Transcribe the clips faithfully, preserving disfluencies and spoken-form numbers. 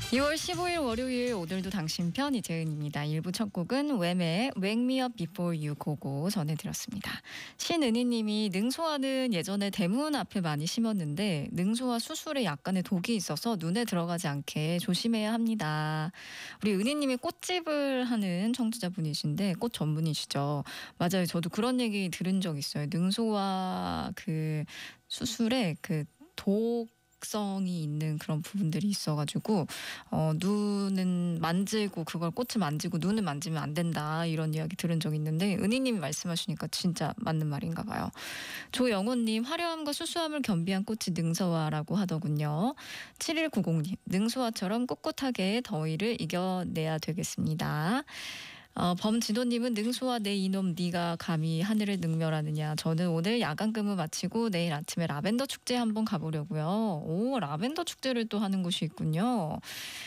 이월 십오일 월요일, 오늘도 당신 편 이재은입니다. 일 부 첫 곡은 웸의 Wake Me Up Before You 고고 전해드렸습니다. 신은희님이 능소화는 예전에 대문 앞에 많이 심었는데 능소화 수술에 약간의 독이 있어서 눈에 들어가지 않게 조심해야 합니다. 우리 은희님이 꽃집을 하는 청취자분이신데 꽃 전문이시죠. 맞아요. 저도 그런 얘기 들은 적 있어요. 능소화 그 수술에 그 독 성이 있는 그런 부분들이 있어가지고 어, 눈은 만지고 그걸 꽃을 만지고 눈을 만지면 안 된다 이런 이야기 들은 적이 있는데 은희님이 말씀하시니까 진짜 맞는 말인가 봐요. 조영호님 화려함과 수수함을 겸비한 꽃이 능소화라고 하더군요. 칠일구공님 능소화처럼 꿋꿋하게 더위를 이겨내야 되겠습니다. 어, 범진호님은 능소화 내 이놈 네가 감히 하늘을 능멸하느냐. 저는 오늘 야간 근무 마치고 내일 아침에 라벤더 축제 한번 가보려고요. 오, 라벤더 축제를 또 하는 곳이 있군요.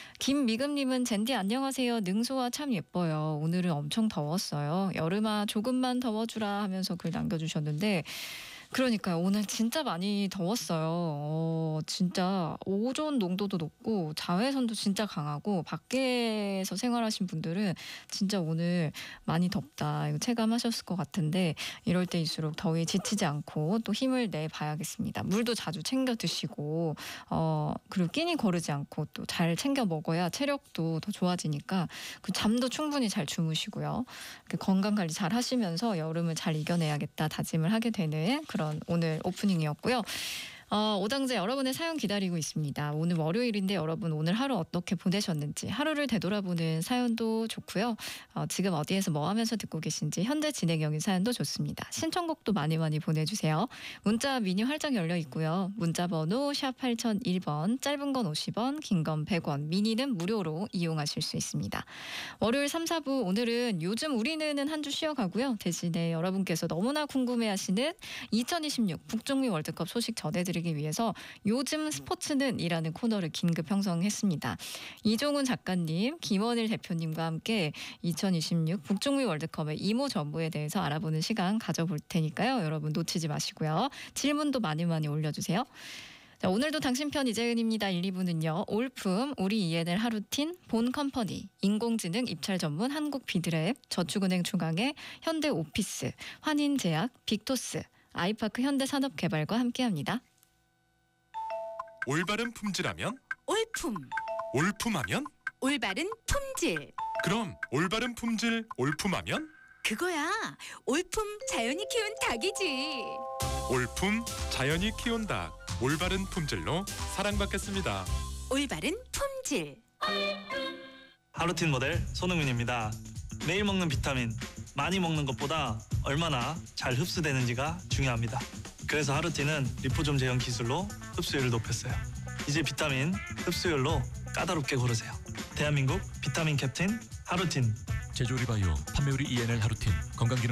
김미금님은 젠디 안녕하세요. 능소화 참 예뻐요. 오늘은 엄청 더웠어요. 여름아 조금만 더워주라 하면서 글 남겨주셨는데 그러니까요. 오늘 진짜 많이 더웠어요. 어, 진짜 오존 농도도 높고 자외선도 진짜 강하고 밖에서 생활하신 분들은 진짜 오늘 많이 덥다 이거 체감하셨을 것 같은데 이럴 때일수록 더위에 지치지 않고 또 힘을 내봐야겠습니다. 물도 자주 챙겨 드시고 어, 그리고 끼니 거르지 않고 또 잘 챙겨 먹어야 체력도 더 좋아지니까 그 잠도 충분히 잘 주무시고요. 건강 관리 잘 하시면서 여름을 잘 이겨내야겠다 다짐을 하게 되는 그런 오늘 오프닝이었고요. 어, 오당제 여러분의 사연 기다리고 있습니다. 오늘 월요일인데 여러분 오늘 하루 어떻게 보내셨는지 하루를 되돌아보는 사연도 좋고요. 어, 지금 어디에서 뭐 하면서 듣고 계신지 현재 진행형인 사연도 좋습니다. 신청곡도 많이 많이 보내주세요. 문자 미니 활짝 열려 있고요. 문자 번호 샵 팔공공일 번 짧은 건 오십 원 긴 건 백 원 미니는 무료로 이용하실 수 있습니다. 월요일 삼, 사 부 오늘은 요즘 우리는 한 주 쉬어가고요. 대신에 여러분께서 너무나 궁금해하시는 이천이십육 북중미 월드컵 소식 전해드리겠습니다. 위해서 요즘 스포츠는 이라는 코너를 긴급 형성했습니다. 이종훈 작가님, 김원일 대표님과 함께 이천이십육 북중미 월드컵의 이모저모에 대해서 알아보는 시간 가져볼 테니까요. 여러분 놓치지 마시고요. 질문도 많이 많이 올려주세요. 자, 오늘도 당신 편 이재은입니다. 일, 이 부는요. 올품, 우리 이엔엘 하루틴, 본컴퍼니, 인공지능 입찰 전문 한국 비드랩, 저축은행 중앙회, 현대오피스, 환인제약, 빅토스, 아이파크 현대산업개발과 함께합니다. 올바른 품질하면 올품. 올품하면 올바른 품질. 그럼 올바른 품질 올품하면 그거야. 올품 자연이 키운 닭이지. 올품 자연이 키운 닭 올바른 품질로 사랑받겠습니다. 올바른 품질. 하루틴 모델 손흥민입니다. 매일 먹는 비타민 많이 먹는 것보다 얼마나 잘 흡수되는지가 중요합니다. 그래서 하루틴은 리포좀 제형 기술로 흡수율을 높였어요. 이제 비타민 흡수율로 까다롭게 고르세요. 대한민국 비타민 캡틴 하루틴. 제조리 바이오 판매우리 이엔엘 하루틴 건강기능